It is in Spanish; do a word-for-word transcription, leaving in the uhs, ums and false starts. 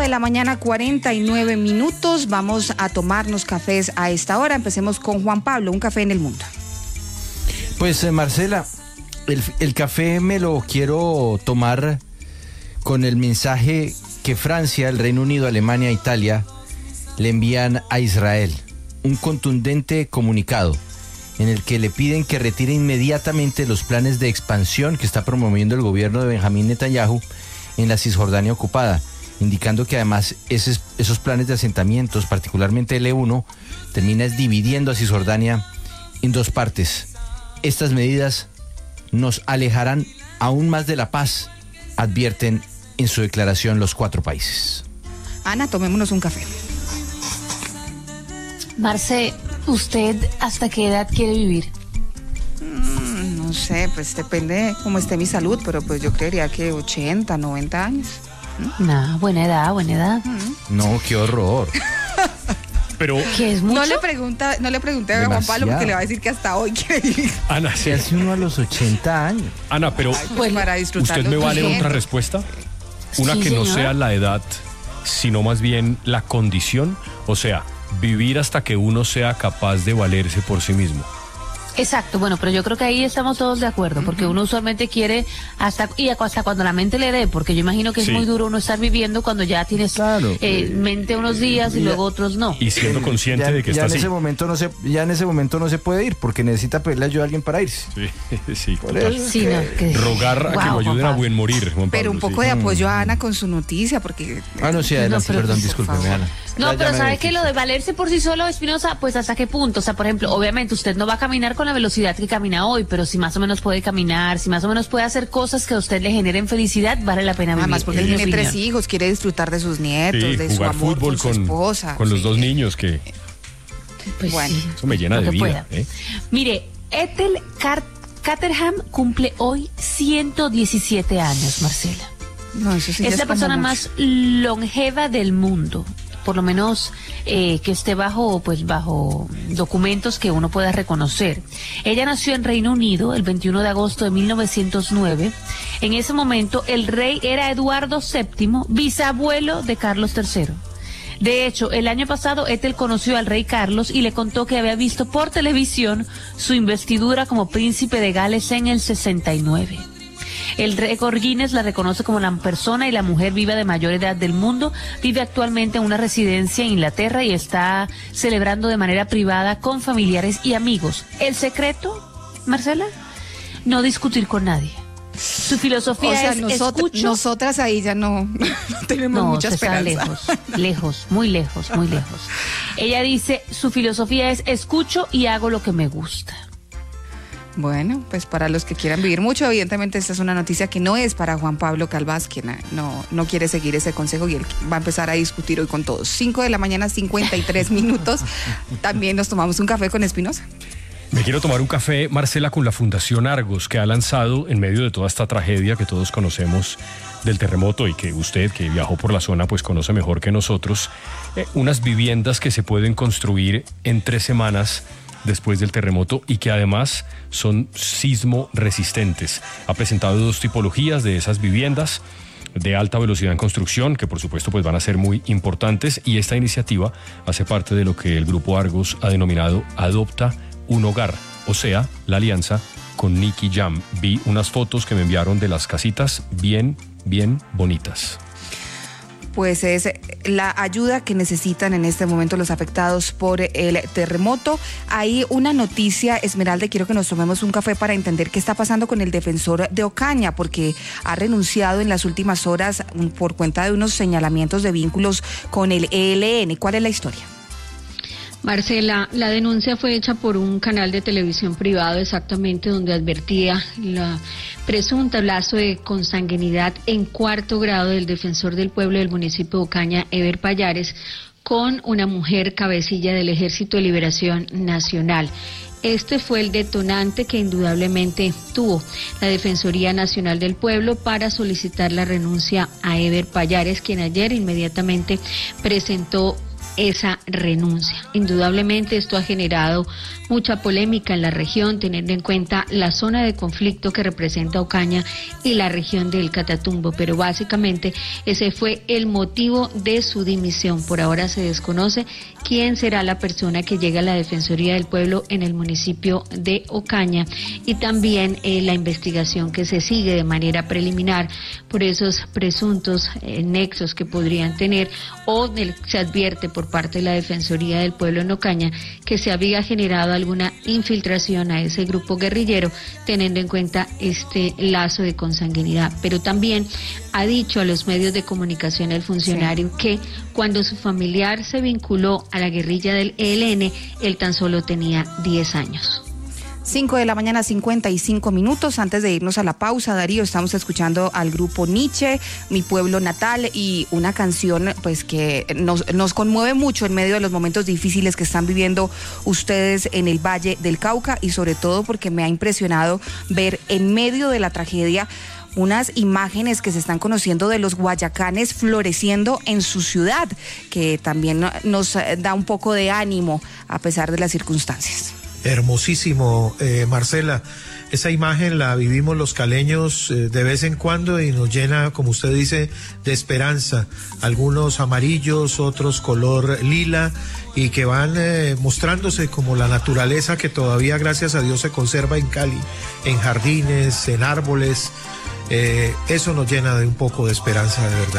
de la mañana, cuarenta y nueve minutos. Vamos a tomarnos cafés a esta hora. Empecemos con Juan Pablo, un café en el mundo. Pues eh, Marcela, el, el café me lo quiero tomar con el mensaje que Francia, el Reino Unido, Alemania e Italia le envían a Israel. Un contundente comunicado en el que le piden que retire inmediatamente los planes de expansión que está promoviendo el gobierno de Benjamín Netanyahu en la Cisjordania ocupada, indicando que además esos, esos planes de asentamientos, particularmente el E uno, termina dividiendo a Cisjordania en dos partes. Estas medidas nos alejarán aún más de la paz, advierten en su declaración los cuatro países. Ana, tomémonos un café. Marce, ¿usted hasta qué edad quiere vivir? Mm, no sé, pues depende de cómo esté mi salud, pero pues yo creería que ochenta, noventa años. ¿Mm? Nah, buena edad, buena edad. Mm. No, qué horror. Pero ¿qué es mucho? No le pregunta, no le pregunté a Demasiado. Juan Pablo porque le va a decir que hasta hoy quiere vivir. Ana, Se hace uno a los ochenta años. Ana, pero Ay, pues para disfrutarlo. ¿usted me vale bien. otra respuesta? Una Sí, que no señora. sea la edad, sino más bien la condición, o sea, vivir hasta que uno sea capaz de valerse por sí mismo. Exacto, bueno, pero yo creo que ahí estamos todos de acuerdo, porque uno usualmente quiere hasta y hasta cuando la mente le dé, porque yo imagino que Sí. es muy duro uno estar viviendo cuando ya tienes Claro. eh, mente unos días y Ya. luego otros no. Y siendo consciente ya, de que ya está en así. ese momento no se, ya en ese momento no se puede ir porque necesita pedirle ayuda a alguien para irse. Sí, sí, Por total. eso. Sí, no, que- Rogar a que Guau, lo ayuden Juan a Pablo. buen morir, Juan Pablo. Pero un poco sí. de apoyo a Ana con su noticia, porque... Ah, no, sí, adelante, pero, perdón, por discúlpeme, favor. Ana. No, Ya- pero ya me ¿sabe que beneficio. lo de valerse por sí solo, Espinosa? Pues ¿hasta qué punto? O sea, por ejemplo, obviamente usted no va a caminar con la velocidad que camina hoy, pero si más o menos puede caminar, si más o menos puede hacer cosas que a usted le generen felicidad, vale la pena vivir. Además, porque es él mi tiene tres opinión. hijos, quiere disfrutar de sus nietos, Sí, de su jugar amor fútbol con su con, esposa. con los Sí. dos niños que Pues Bueno, sí, eso me llena lo de que vida. pueda. ¿eh? Mire, Ethel Car- Caterham cumple hoy ciento diecisiete años, Marcela. No, eso sí ya Es la como persona mucho. más longeva del mundo, por lo menos eh, que esté bajo, pues bajo documentos que uno pueda reconocer. Ella nació en Reino Unido el veintiuno de agosto de mil novecientos nueve. En ese momento el rey era Eduardo séptimo, bisabuelo de Carlos tercero. De hecho, el año pasado Ethel conoció al rey Carlos y le contó que había visto por televisión su investidura como príncipe de Gales en el sesenta y nueve. El récord Guinness la reconoce como la persona y la mujer viva de mayor edad del mundo. Vive actualmente en una residencia en Inglaterra y está celebrando de manera privada con familiares y amigos. El secreto, Marcela, no discutir con nadie. Su filosofía O sea, es nosotras, escucho. nosotras ahí ya no, no tenemos No, mucha se está esperanza. lejos, lejos, muy lejos, muy lejos. Ella dice, su filosofía es escucho y hago lo que me gusta. Bueno, pues para los que quieran vivir mucho, evidentemente esta es una noticia que no es para Juan Pablo Calvás, quien no, no quiere seguir ese consejo y él va a empezar a discutir hoy con todos. Cinco de la mañana, cincuenta y tres minutos. También nos tomamos un café con Espinosa. Me quiero tomar un café, Marcela, con la Fundación Argos, que ha lanzado en medio de toda esta tragedia que todos conocemos del terremoto y que usted, que viajó por la zona, pues conoce mejor que nosotros, eh, unas viviendas que se pueden construir en tres semanas después del terremoto y que además son sismo resistentes. Ha presentado dos tipologías de esas viviendas de alta velocidad en construcción, que por supuesto pues van a ser muy importantes, y esta iniciativa hace parte de lo que el Grupo Argos ha denominado Adopta un Hogar, o sea, la alianza con Nicky Jam. Vi unas fotos que me enviaron de las casitas bien, bien bonitas. Pues es la ayuda que necesitan en este momento los afectados por el terremoto. Hay una noticia, Esmeralda, quiero que nos tomemos un café para entender qué está pasando con el defensor de Ocaña, porque ha renunciado en las últimas horas por cuenta de unos señalamientos de vínculos con el E L N. ¿Cuál es la historia? Marcela, la denuncia fue hecha por un canal de televisión privado exactamente donde advertía la presunta lazo de consanguinidad en cuarto grado del defensor del pueblo del municipio de Ocaña, Ever Payares, con una mujer cabecilla del Ejército de Liberación Nacional. Este fue el detonante que indudablemente tuvo la Defensoría Nacional del Pueblo para solicitar la renuncia a Ever Payares, quien ayer inmediatamente presentó esa renuncia. Indudablemente esto ha generado mucha polémica en la región, teniendo en cuenta la zona de conflicto que representa Ocaña y la región del Catatumbo, pero básicamente ese fue el motivo de su dimisión. Por ahora se desconoce quién será la persona que llegue a la Defensoría del Pueblo en el municipio de Ocaña, y también eh, la investigación que se sigue de manera preliminar por esos presuntos eh, nexos que podrían tener, o del, se advierte por parte de la Defensoría del Pueblo en Ocaña que se había generado alguna infiltración a ese grupo guerrillero, teniendo en cuenta este lazo de consanguinidad. Pero también ha dicho a los medios de comunicación el funcionario sí. que cuando su familiar se vinculó a la guerrilla del E L N, él tan solo tenía diez años. cinco de la mañana, cincuenta y cinco minutos. Antes de irnos a la pausa, Darío, estamos escuchando al grupo Nietzsche, Mi Pueblo Natal, y una canción pues que nos, nos conmueve mucho en medio de los momentos difíciles que están viviendo ustedes en el Valle del Cauca, y sobre todo porque me ha impresionado ver en medio de la tragedia unas imágenes que se están conociendo de los guayacanes floreciendo en su ciudad, que también nos da un poco de ánimo a pesar de las circunstancias. Hermosísimo, eh, Marcela. Esa imagen la vivimos los caleños eh, de vez en cuando y nos llena, como usted dice, de esperanza. Algunos amarillos, otros color lila, y que van eh, mostrándose como la naturaleza que todavía, gracias a Dios, se conserva en Cali, en jardines, en árboles. Eh, eso nos llena de un poco de esperanza, de verdad.